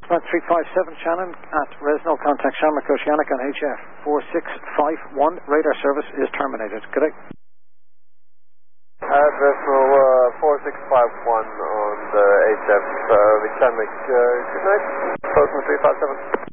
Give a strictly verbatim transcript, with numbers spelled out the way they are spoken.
Command three five seven, Shannon at Resno. Contact Shamrock Oceanic on H F four six five one. Radar service is terminated. Good day. At Resno uh, four six five one on the H F uh, Oceanic. Uh, good night. Postman three five seven.